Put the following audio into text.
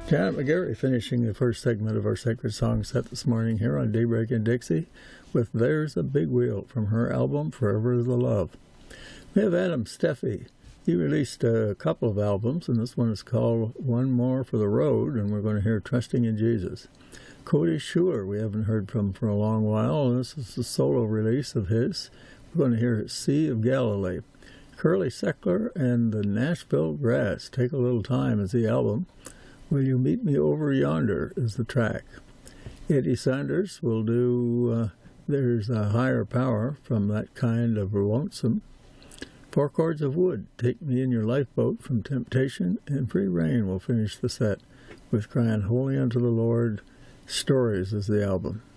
Janet McGarry finishing the first segment of our Sacred Song set this morning here on Daybreak in Dixie with There's a Big Wheel from her album Forever the Love. We have Adam Steffi. He released a couple of albums, and this one is called One More for the Road, and we're going to hear Trusting in Jesus. Cody Schuer we haven't heard from for a long while, and this is a solo release of his. We're going to hear Sea of Galilee. Curly Seckler and the Nashville Grass, Take a Little Time is the album. Will You Meet Me Over Yonder is the track. Eddie Sanders will do There's a Higher Power from That Kind of Lonesome. Four Chords of Wood, Take Me in Your Lifeboat from Temptation, and Free Reign will finish the set with Crying Holy Unto the Lord. Stories is the album.